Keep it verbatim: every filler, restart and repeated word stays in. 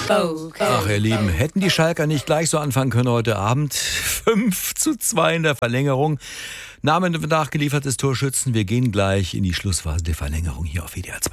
Ach, ihr Lieben, hätten die Schalker nicht gleich so anfangen können heute Abend? fünf zu zwei in der Verlängerung. Name nachgeliefertes Torschützen. Wir gehen gleich in die Schlussphase der Verlängerung hier auf W D R zwei.